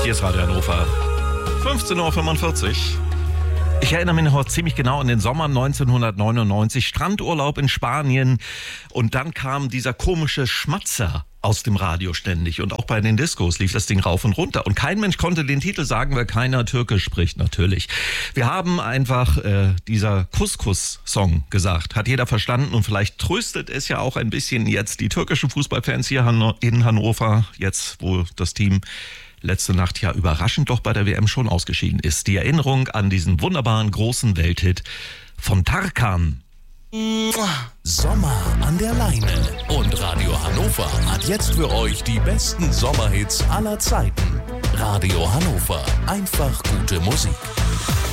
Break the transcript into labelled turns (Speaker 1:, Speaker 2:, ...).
Speaker 1: Hier ist Radio Hannover. 15:45 Uhr. Ich erinnere mich noch ziemlich genau an den Sommer 1999. Strandurlaub in Spanien. Und dann kam dieser komische Schmatzer aus dem Radio ständig. Und auch bei den Diskos lief das Ding rauf und runter. Und kein Mensch konnte den Titel sagen, weil keiner Türkisch spricht, natürlich. Wir haben einfach dieser Couscous-Song gesagt. Hat jeder verstanden. Und vielleicht tröstet es ja auch ein bisschen jetzt die türkischen Fußballfans hier in Hannover. Jetzt, wo das Team letzte Nacht ja überraschend doch bei der WM schon ausgeschieden ist. Die Erinnerung an diesen wunderbaren großen Welthit von Tarkan.
Speaker 2: Sommer an der Leine. Und Radio Hannover hat jetzt für euch die besten Sommerhits aller Zeiten. Radio Hannover. Einfach gute Musik.